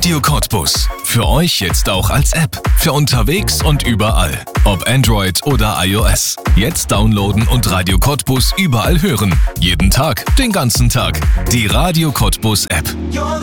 Radio Cottbus. Für euch jetzt auch als App. Für unterwegs und überall. Ob Android oder iOS. Jetzt downloaden und Radio Cottbus überall hören. Jeden Tag, den ganzen Tag. Die Radio Cottbus App.